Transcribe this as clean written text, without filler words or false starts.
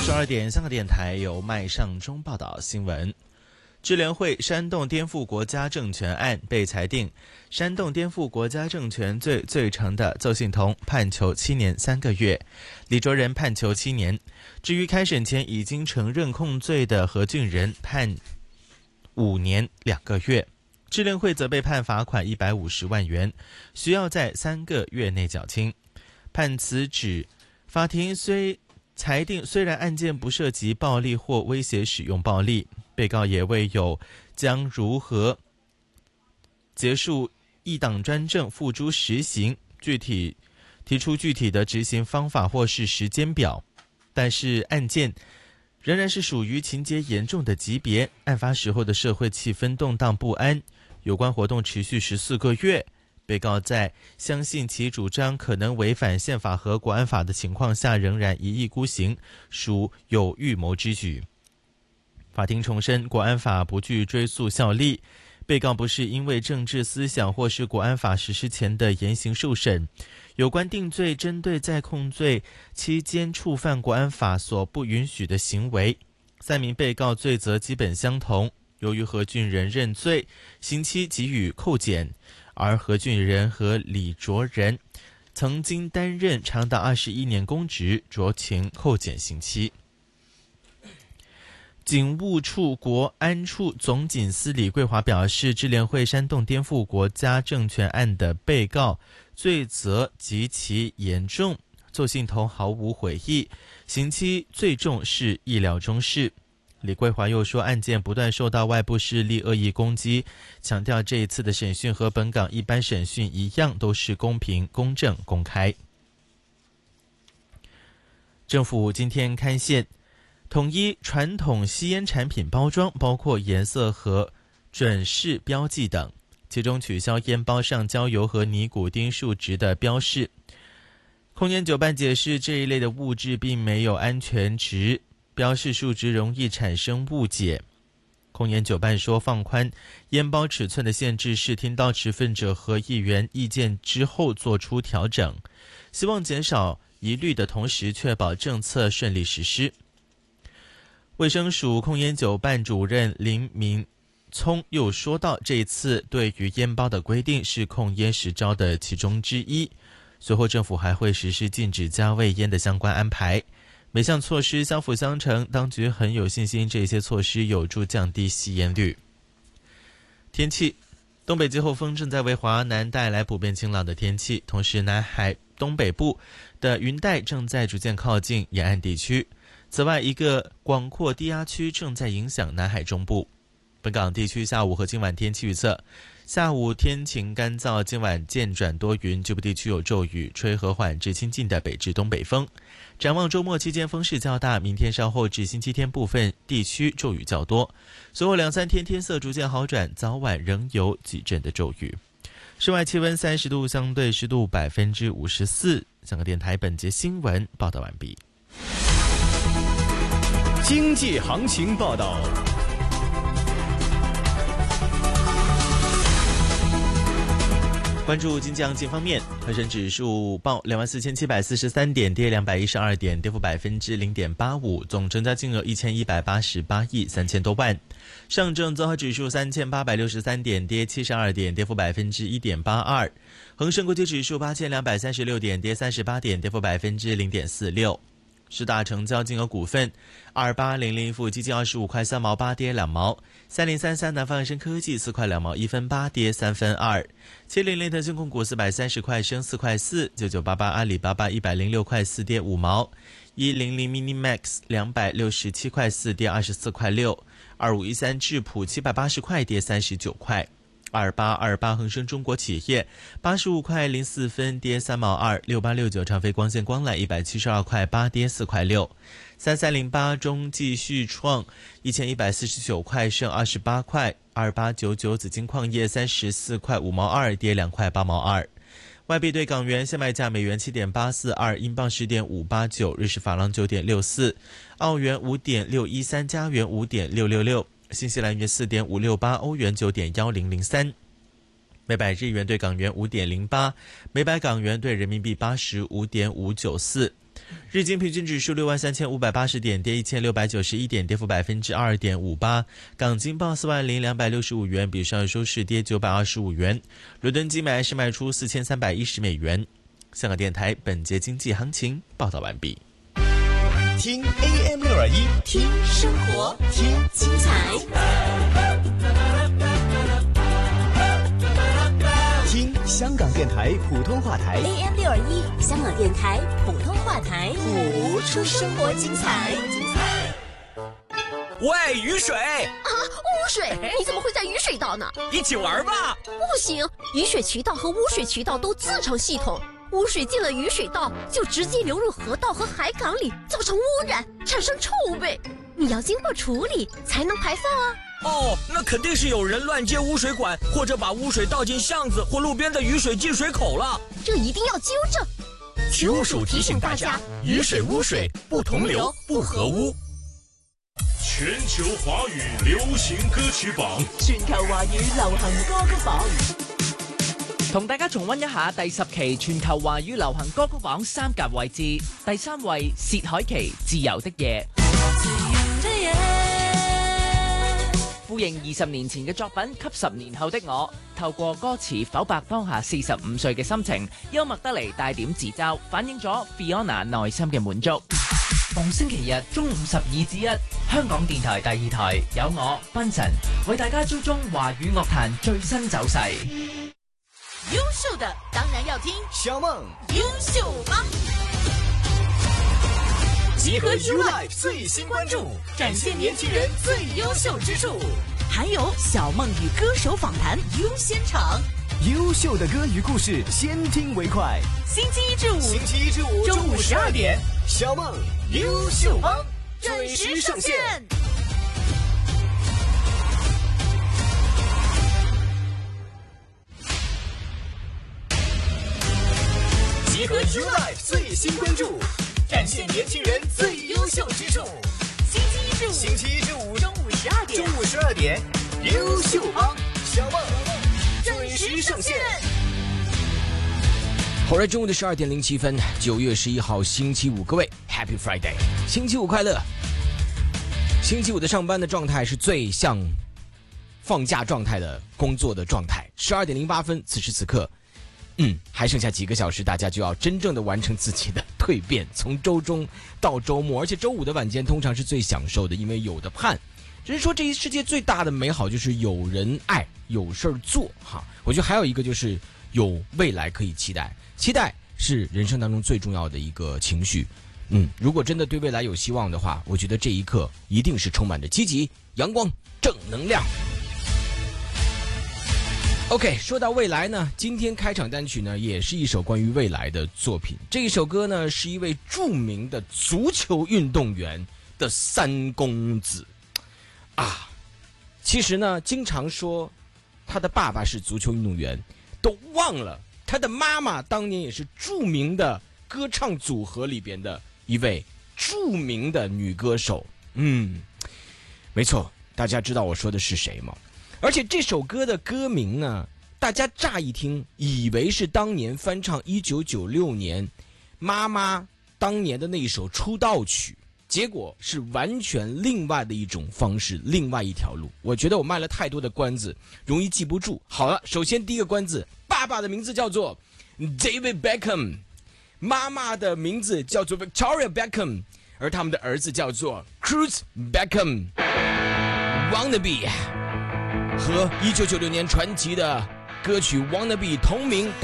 22点，香港电台由麦尚中报道新闻。支联会煽动颠覆国家政权案被裁定，煽动颠覆国家政权罪罪成的邹幸彤判囚7年3个月，李卓人判囚7年。至于开审前已经承认控罪的何俊仁判5年2个月。支联会则被判罚款150万元，需要在3个月内缴清。判词指，法庭裁定虽然案件不涉及暴力或威胁使用暴力，被告也未有将如何结束一党专政付诸实行，提出具体的执行方法或是时间表，但是案件仍然是属于情节严重的级别。案发时候的社会气氛动荡不安，有关活动持续14个月。被告在相信其主张可能违反宪法和国安法的情况下，仍然一意孤行，属有预谋之举。法庭重申，国安法不具追诉效力，被告不是因为政治思想或是国安法实施前的言行受审。有关定罪针对在控罪期间触犯国安法所不允许的行为，3名被告罪责基本相同。由于何俊仁认罪，刑期给予扣减，而何俊仁和李卓人曾经担任长达21年公职，酌情扣减刑期。警务处国安处总警司李桂华表示，支联会煽动颠覆国家政权案的被告罪责极其严重，邹幸彤毫无悔意，刑期最重是意料中事。李桂华又说，案件不断受到外部势力恶意攻击，强调这一次的审讯和本港一般审讯一样，都是公平、公正、公开。政府今天刊宪，统一传统吸烟产品包装，包括颜色和准饰标记等，其中取消烟包上焦油和尼古丁数值的标示。控烟酒办解释，这一类的物质并没有安全值，标示数值容易产生误解。控烟酒办说，放宽烟包尺寸的限制是听到持份者和议员意见之后做出调整，希望减少疑虑的同时确保政策顺利实施。卫生署控烟酒办主任林明聪又说到，这一次对于烟包的规定是控烟10招的其中之一，随后政府还会实施禁止加味烟的相关安排。每项措施相辅相成，当局很有信心这些措施有助降低吸烟率。天气，东北季候风正在为华南带来普遍晴朗的天气，同时南海东北部的云带正在逐渐靠近沿岸地区。此外，一个广阔低压区正在影响南海中部。本港地区下午和今晚天气预测：下午天晴干燥，今晚渐转多云，局部地区有骤雨，吹和缓至清劲的北至东北风。展望周末期间风势较大，明天稍后至星期天部分地区骤雨较多，随后2-3天天色逐渐好转，早晚仍有几阵的骤雨。室外气温30度，相对湿度54%。香港电台本节新闻报道完毕。 经济行情报道。 关注经济行情方面，恒生指数报24,743点，跌212点，跌幅0.85%，总成交金额1188亿3000多万。上证综合指数3863点，跌72点，跌幅1.82%。恒生国际指数8236点，跌38点，跌幅0.46%。十大成交金额股份：2800富基金25块3毛8，跌2毛；3033南方恒生科技4块2毛1分8，跌3分2；700腾讯控股430块升4块4；9988阿里巴巴106块4，跌5毛；100 Minimax 267块4，跌24块6；2513智普780块，跌39块；2828恒生中国企业85块04分，跌3毛2；6869长飞光线光缆172块8，跌4块6；3308中继续创1149块，升28块；2899紫金矿业34块5毛2，跌2块8毛2。外币对港元现卖价美元7.842，英镑10.589，瑞士法郎9.64，澳元5.613，加元5.666。新西兰元4.568，欧元9.1003，每百日元对港元5.08，每百港元对人民币85.594。 日经平均指数63580点，跌1691点，跌幅2.58%。港金报40265元，比上日收市跌925元。伦敦金买是卖出4310美元。香港电台本节经济行情报道完毕。 听 AM621， 听生活，听精彩， 听香港电台普通话台 AM621，香港电台普通话台，谱出生活精彩。 喂，雨水啊，污水！你怎么会在雨水道呢？ 一起玩吧。 不行，雨水渠道和污水渠道都自成系统，污水进了雨水道就直接流入河道和海港里，造成污染，产生臭味。你要经过处理才能排放啊。 哦，那肯定是有人乱接污水管，或者把污水倒进巷子或路边的雨水进水口了。 这一定要纠正。 渠务署提醒大家，雨水污水不同流，不合污。 全球华语流行歌曲榜， 全球華語流行歌曲榜， 同大家重溫一下第10期全球華語流行歌曲榜3甲位置。第3位薛凱琪《自由的夜》，呼應20年前嘅作品《給10年後的我》，透過歌詞剖白當下45歲嘅心情，幽默得嚟帶點自嘲，反映咗 Fiona 內心嘅滿足。逢星期日中午12至1，香港電台第2台有我賓晨為大家追蹤華語樂壇最新走勢。 優秀的當然要聽小夢優秀幫， 集合 YouLife 最新關注，展現年輕人最優秀之處， 還有小夢與歌手訪談優先場， 優秀的歌與故事，先聽為快。 星期一至五中午12點，小夢優秀幫準時上線。集合 YouLife 最新關注，展現年輕人最優秀之處。星期一至五中午12點，優秀幫小夢準時上線。 好了，中午的12點07分，9月11號星期五，各位 Happy Friday， 星期五快樂。星期五的上班的狀態是最像放假狀態的工作的狀態。12點08分，此時此刻，還剩下幾個小時，大家就要真正的完成自己的蛻變，從周中到周末，而且周五的晚間通常是最享受的，因為有的盼。只是說這一世界最大的美好就是有人愛，有事兒做哈。我覺得還有一個就是有未來可以期待。期待是人生當中最重要的一個情緒，如果真的對未來有希望的話，我覺得這一刻一定是充滿着積極、陽光、正能量。OK， 說到未來呢，今天開場單曲呢，也是一首關於未來的作品。這一首歌呢，是一位著名的足球運動員的三公子啊。其實呢，經常說他的爸爸是足球運動員，都忘了他的媽媽當年也是著名的歌唱組合裏邊的一位著名的女歌手。沒錯，大家知道我說的是誰嗎？而且這首歌的歌名呢，大家乍一聽以為是當年翻唱1996年媽媽當年的那一首出道曲，結果是完全另外的一種方式，另外一條路。我覺得我賣了太多的關子，容易記不住。好了，首先第一個關子，爸爸的名字叫做 David Beckham， 媽媽的名字叫做 Victoria Beckham， 而他們的兒子叫做 Cruz Beckham。Wannabe 和1996年傳奇的歌曲 Wannabe 同名。